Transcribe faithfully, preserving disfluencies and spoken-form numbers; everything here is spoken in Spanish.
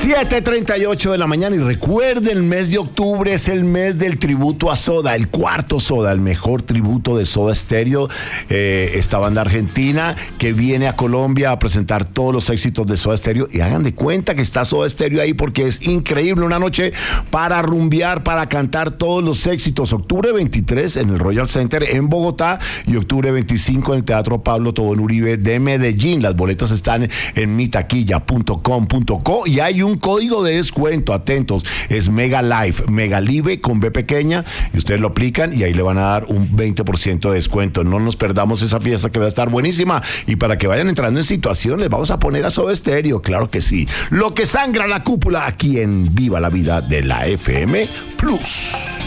siete treinta y ocho de la mañana, y recuerden, el mes de octubre es el mes del tributo a Soda, el cuarto Soda, el mejor tributo de Soda Stereo, eh, esta banda argentina que viene a Colombia a presentar todos los éxitos de Soda Stereo, y hagan de cuenta que está Soda Stereo ahí porque es increíble, una noche para rumbear, para cantar todos los éxitos. Octubre veintitrés en el Royal Center en Bogotá y octubre veinticinco en el Teatro Pablo Tobón Uribe de Medellín. Las boletas están en mi taquilla punto com punto co y hay un código de descuento, atentos, es Mega Life, Mega Live con B pequeña, y ustedes lo aplican y ahí le van a dar un veinte por ciento de descuento. No nos perdamos esa fiesta que va a estar buenísima, y para que vayan entrando en situación les vamos a poner a Soda Stereo, claro que sí. Lo que sangra la cúpula aquí en Viva la Vida de la F M Plus.